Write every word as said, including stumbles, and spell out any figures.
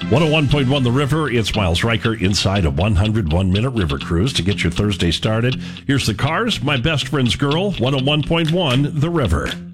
one oh one point one The River, it's Miles Riker inside a one hundred one minute river cruise to get your Thursday started. Here's the Cars, My Best Friend's Girl, one oh one point one The River.